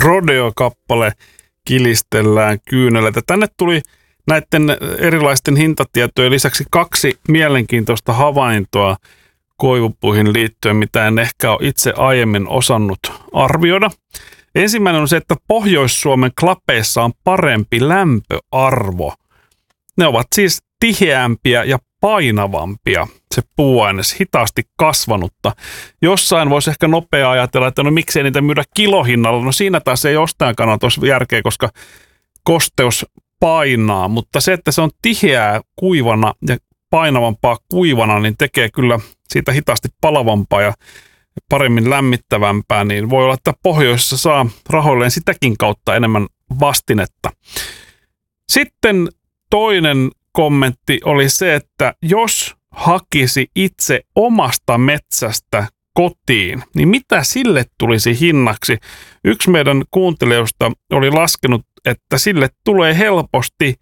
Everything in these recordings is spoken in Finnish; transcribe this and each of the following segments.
Rodeo-kappale Kilistellään kyyneleitä. Tänne tuli näiden erilaisten hintatietojen lisäksi 2 mielenkiintoista havaintoa koivupuihin liittyen, mitä en ehkä ole itse aiemmin osannut arvioida. Ensimmäinen on se, että Pohjois-Suomen klapeissa on parempi lämpöarvo. Ne ovat siis tiheämpiä ja painavampia, se puuaines, hitaasti kasvanutta. Jossain voisi ehkä nopeaa ajatella, että no miksei niitä myydä kilohinnalla. No siinä taas ei ostajan kannalta olisi järkeä, koska kosteus painaa. Mutta se, että se on tiheää kuivana ja painavampaa kuivana, niin tekee kyllä siitä hitaasti palavampaa ja paremmin lämmittävämpää. Niin voi olla, että pohjoisessa saa rahoilleen sitäkin kautta enemmän vastinetta. Sitten toinen kommentti oli se, että jos hakisi itse omasta metsästä kotiin, niin mitä sille tulisi hinnaksi? Yksi meidän kuuntelijoista oli laskenut, että sille tulee helposti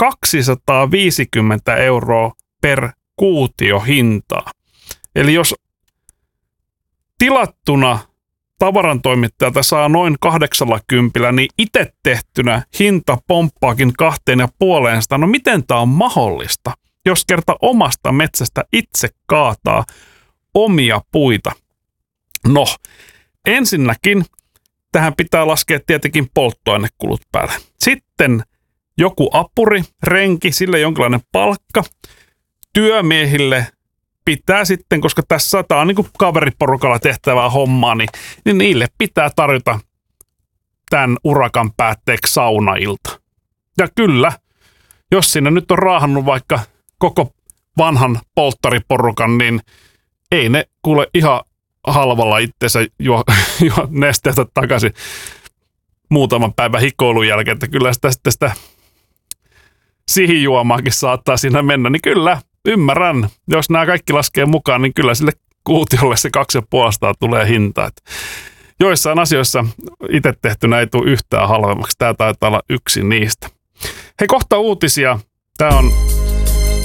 250 € per kuutio hintaa. Eli jos tilattuna tavarantoimittajalta saa noin 80, niin itse tehtynä hinta pomppaakin 2,5. No miten tämä on mahdollista, jos kerta omasta metsästä itse kaataa omia puita? No, ensinnäkin tähän pitää laskea tietenkin polttoainekulut päälle. Sitten joku apuri, renki, sille jonkinlainen palkka. Työmiehille pitää sitten, koska tässä tämä on niin kuin kaveriporukalla tehtävää hommaa, niin niille pitää tarjota tämän urakan päätteeksi saunailta. Ja kyllä, jos sinne nyt on raahannut vaikka koko vanhan polttariporukan, niin ei ne kuule ihan halvalla itsensä juo nesteestä takaisin muutaman päivän hikoilun jälkeen, että kyllä sitä sihijuomaakin saattaa siinä mennä, niin kyllä ymmärrän, jos nämä kaikki laskee mukaan, niin kyllä sille kuutiolle se 2,5 tulee hinta. Että joissain asioissa itse tehtynä ei tule yhtään halvemmaksi. Tämä taitaa olla yksi niistä. Hei, kohta uutisia. Tämä on